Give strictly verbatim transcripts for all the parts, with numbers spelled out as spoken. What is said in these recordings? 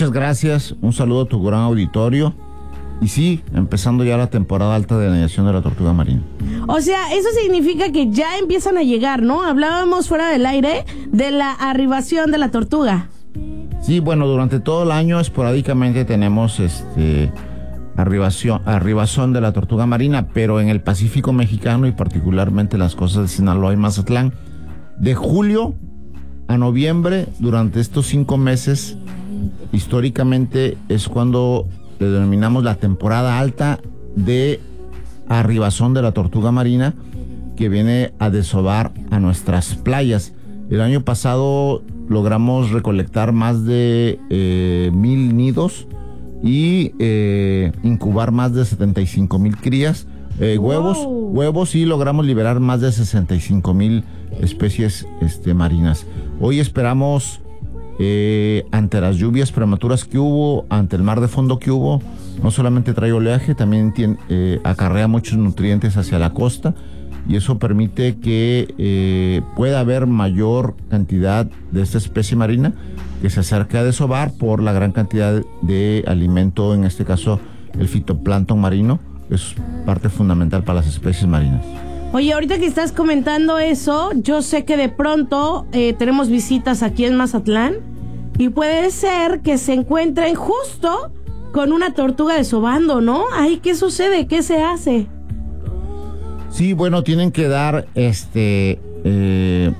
Muchas gracias, un saludo a tu gran auditorio. Y sí, empezando ya la temporada alta de anidación de la tortuga marina. O sea, eso significa que ya empiezan a llegar, ¿no? Hablábamos fuera del aire de la arribación de la tortuga. Sí, bueno, durante todo el año esporádicamente tenemos este arribación, arribazón de la tortuga marina, pero en el Pacífico mexicano y particularmente las costas de Sinaloa y Mazatlán, de julio a noviembre, durante estos cinco meses, históricamente es cuando le denominamos la temporada alta de arribazón de la tortuga marina, que viene a desovar a nuestras playas. El año pasado logramos recolectar más de eh, mil nidos y eh, incubar más de setenta y cinco mil crías, eh, wow. huevos, huevos y logramos liberar más de sesenta y cinco mil especies este, marinas. Hoy esperamos, eh, ante las lluvias prematuras que hubo, ante el mar de fondo que hubo, no solamente trae oleaje, también tiene, eh, acarrea muchos nutrientes hacia la costa, y eso permite que eh, pueda haber mayor cantidad de esta especie marina que se acerca a desovar por la gran cantidad de alimento, en este caso el fitoplancton marino, que es parte fundamental para las especies marinas. Oye, ahorita que estás comentando eso, yo sé que de pronto eh, tenemos visitas aquí en Mazatlán y puede ser que se encuentren justo con una tortuga desobando, ¿no? Ay, ¿qué sucede? ¿Qué se hace? Sí, bueno, tienen que dar este eh,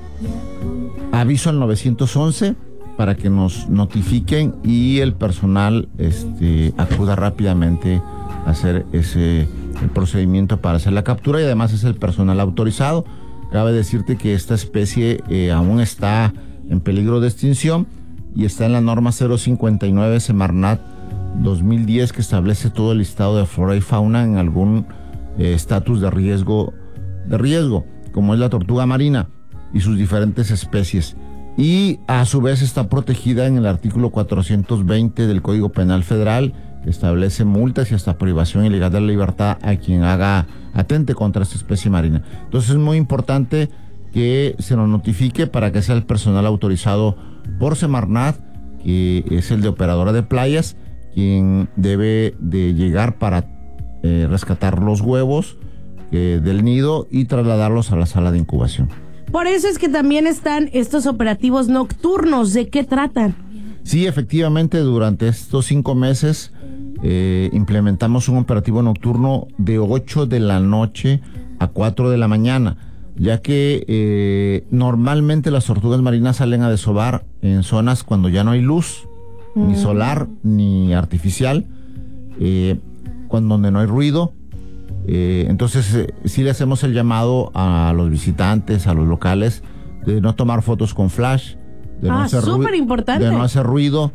aviso al nueve once para que nos notifiquen y el personal este, acuda rápidamente a hacer ese el procedimiento para hacer la captura, y además es el personal autorizado. Cabe decirte que esta especie eh, aún está en peligro de extinción y está en la norma cero cincuenta y nueve Semarnat dos mil diez, que establece todo el listado de flora y fauna en algún estatus eh, de riesgo, de riesgo, como es la tortuga marina y sus diferentes especies. Y a su vez está protegida en el artículo cuatrocientos veinte del Código Penal Federal, que establece multas y hasta privación ilegal de la libertad a quien haga atente contra esta especie marina. Entonces es muy importante que se nos notifique para que sea el personal autorizado por Semarnat, que es el de operadora de playas, quien debe de llegar para eh, rescatar los huevos eh, del nido y trasladarlos a la sala de incubación. Por eso es que también están estos operativos nocturnos. ¿De qué tratan? Sí, efectivamente, durante estos cinco meses eh, implementamos un operativo nocturno de ocho de la noche a cuatro de la mañana, ya que eh, normalmente las tortugas marinas salen a desovar en zonas cuando ya no hay luz, mm. ni solar ni artificial, eh, cuando donde no hay ruido. Eh, entonces eh, sí le hacemos el llamado a los visitantes, a los locales, de no tomar fotos con flash, de ah, no hacer súper importante, de no hacer ruido,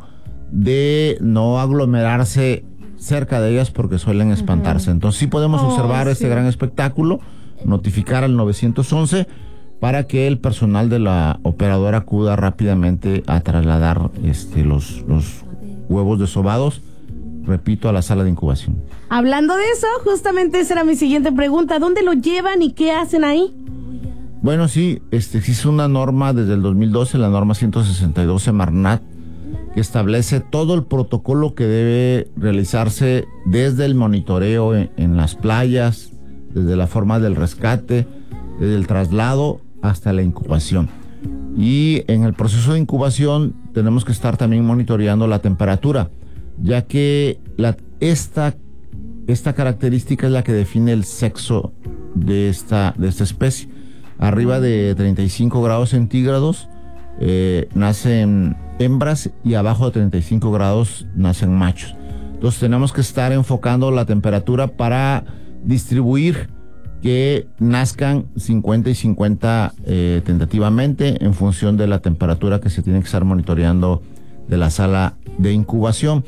de no aglomerarse cerca de ellas porque suelen espantarse. Uh-huh. Entonces sí podemos oh, observar sí. este gran espectáculo, notificar al nueve once para que el personal de la operadora acuda rápidamente a trasladar este, los, los huevos desovados, repito, a la sala de incubación. Hablando de eso, justamente esa era mi siguiente pregunta. ¿Dónde lo llevan y qué hacen ahí? Bueno, sí, este, existe una norma desde el dos mil doce, la norma ciento sesenta y dos Semarnat, que establece todo el protocolo que debe realizarse desde el monitoreo en, en las playas, desde la forma del rescate, desde el traslado hasta la incubación. Y en el proceso de incubación tenemos que estar también monitoreando la temperatura, ya que la, esta, esta característica es la que define el sexo de esta, de esta especie. Arriba de treinta y cinco grados centígrados eh, nacen hembras y abajo de treinta y cinco grados nacen machos. Entonces tenemos que estar enfocando la temperatura para distribuir que nazcan cincuenta y cincuenta eh, tentativamente en función de la temperatura que se tiene que estar monitoreando de la sala de incubación.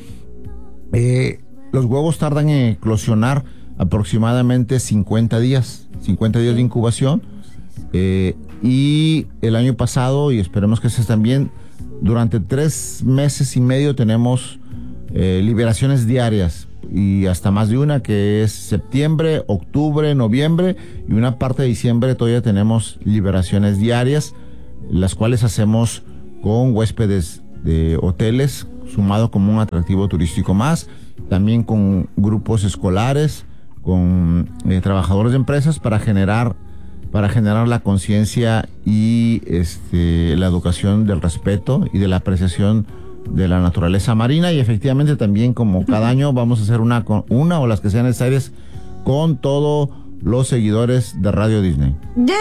Eh, los huevos tardan en eclosionar aproximadamente cincuenta días, cincuenta días de incubación. Eh, y el año pasado, y esperemos que este también, durante tres meses y medio tenemos eh, liberaciones diarias, y hasta más de una, que es septiembre, octubre, noviembre, y una parte de diciembre todavía tenemos liberaciones diarias, las cuales hacemos con huéspedes de hoteles, sumado como un atractivo turístico más, también con grupos escolares, con eh, trabajadores de empresas para generar para generar la conciencia y este la educación del respeto y de la apreciación de la naturaleza marina. Y efectivamente también, como cada año, vamos a hacer una una o las que sean necesarias con todos los seguidores de Radio Disney. ¡Yay!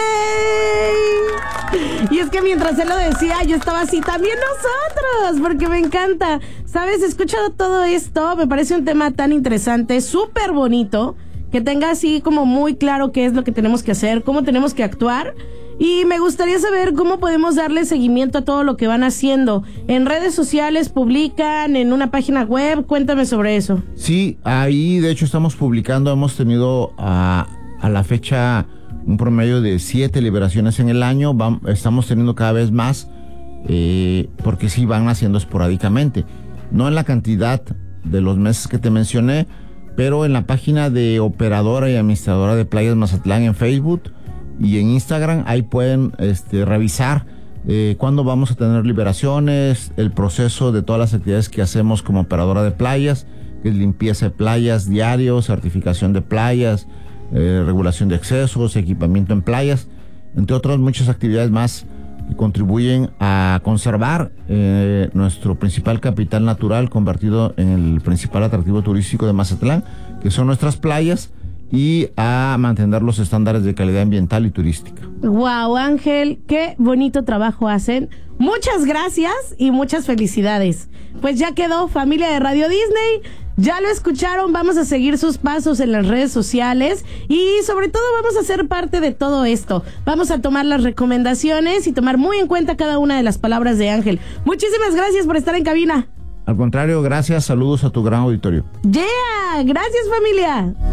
Y es que mientras él lo decía, yo estaba así, también nosotros, porque me encanta. ¿Sabes? He escuchado todo esto, me parece un tema tan interesante, súper bonito, que tenga así como muy claro qué es lo que tenemos que hacer, cómo tenemos que actuar. Y me gustaría saber cómo podemos darle seguimiento a todo lo que van haciendo. ¿En redes sociales publican? ¿En una página web? Cuéntame sobre eso. Sí, ahí de hecho estamos publicando, hemos tenido a, a la fecha un promedio de siete liberaciones en el año. Vamos, estamos teniendo cada vez más, eh, porque sí van haciendo esporádicamente. No en la cantidad de los meses que te mencioné, pero en la página de operadora y administradora de Playas Mazatlán en Facebook y en Instagram, ahí pueden este, revisar eh, cuándo vamos a tener liberaciones, el proceso de todas las actividades que hacemos como operadora de playas, que es limpieza de playas diario, certificación de playas, eh, regulación de excesos, equipamiento en playas, entre otras muchas actividades más que contribuyen a conservar eh, nuestro principal capital natural, convertido en el principal atractivo turístico de Mazatlán, que son nuestras playas, y a mantener los estándares de calidad ambiental y turística. Wow, Ángel, qué bonito trabajo hacen. Muchas gracias y muchas felicidades. Pues ya quedó, familia de Radio Disney. Ya lo escucharon, vamos a seguir sus pasos en las redes sociales y sobre todo vamos a ser parte de todo esto. Vamos a tomar las recomendaciones y tomar muy en cuenta cada una de las palabras de Ángel. Muchísimas gracias por estar en cabina. Al contrario, gracias, saludos a tu gran auditorio. Yeah, gracias familia.